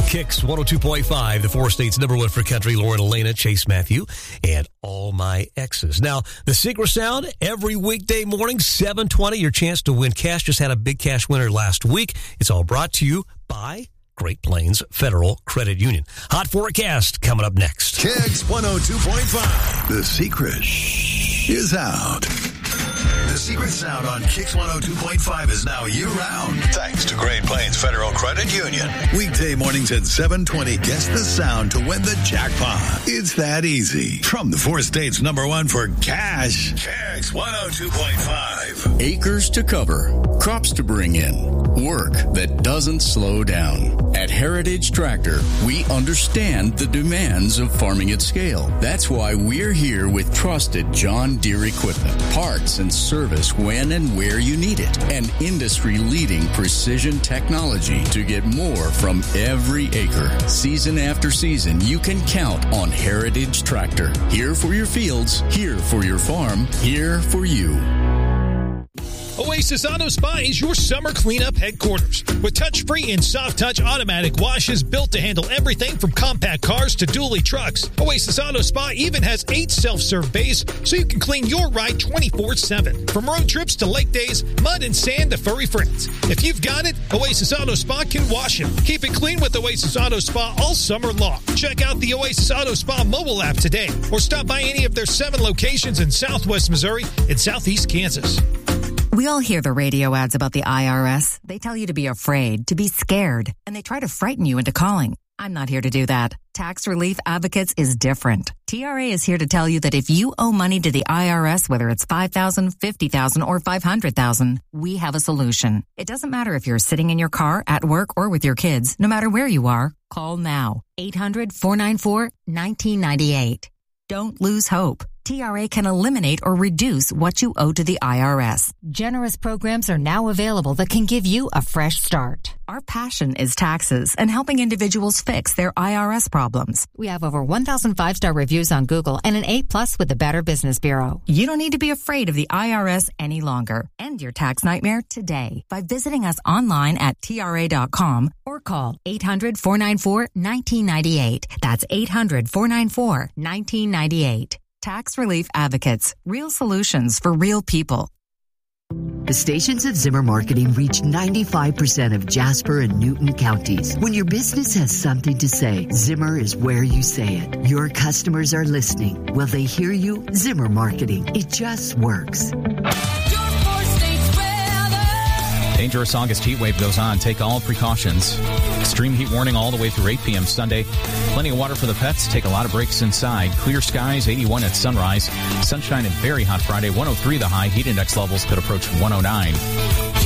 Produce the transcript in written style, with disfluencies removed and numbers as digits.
Kicks 102.5, the four states number one for country. Lauren, Elena, Chase Matthew, and all my exes. Now, the Secret Sound, every weekday morning, 7:20, your chance to win cash. Just had a big cash winner last week. It's all brought to you by Great Plains Federal Credit Union. Hot forecast coming up next. Kicks 102.5. The secret is out. The Secret Sound on Kicks 102.5 is now year-round, thanks to Great Plains Federal Credit Union. Weekday mornings at 7:20, guess the sound to win the jackpot. It's that easy. From the four states number one for cash, Kicks 102.5. Acres to cover, crops to bring in, work that doesn't slow down. At Heritage Tractor, we understand the demands of farming at scale. That's why we're here with trusted John Deere equipment, parts and service when and where you need it, and industry-leading precision technology to get more from every acre. Season after season, you can count on Heritage Tractor. Here for your fields, here for your farm, here for you. Oasis Auto Spa is your summer cleanup headquarters. With touch-free and soft-touch automatic washes built to handle everything from compact cars to dually trucks, Oasis Auto Spa even has 8 self-serve bays so you can clean your ride 24/7. From road trips to lake days, mud and sand to furry friends. If you've got it, Oasis Auto Spa can wash it. Keep it clean with Oasis Auto Spa all summer long. Check out the Oasis Auto Spa mobile app today or stop by any of their 7 locations in Southwest Missouri and Southeast Kansas. We all hear the radio ads about the IRS. They tell you to be afraid, to be scared, and they try to frighten you into calling. I'm not here to do that. Tax Relief Advocates is different. TRA is here to tell you that if you owe money to the IRS, whether it's $5,000, $50,000, or $500,000, we have a solution. It doesn't matter if you're sitting in your car, at work, or with your kids. No matter where you are, call now. 800-494-1998. Don't lose hope. TRA can eliminate or reduce what you owe to the IRS. Generous programs are now available that can give you a fresh start. Our passion is taxes and helping individuals fix their IRS problems. We have over 1,000 5-star reviews on Google and an A+ with the Better Business Bureau. You don't need to be afraid of the IRS any longer. End your tax nightmare today by visiting us online at TRA.com or call 800-494-1998. That's 800-494-1998. Tax Relief Advocates. Real solutions for real people. The stations of Zimmer Marketing reach 95% of Jasper and Newton counties. When your business has something to say, Zimmer is where you say it. Your customers are listening. Will they hear you? Zimmer Marketing. It just works. Dangerous August heat wave goes on. Take all precautions. Extreme heat warning all the way through 8 p.m. Sunday. Plenty of water for the pets. Take a lot of breaks inside. Clear skies, 81 at sunrise. Sunshine and very hot Friday, 103 the high. Heat index levels could approach 109.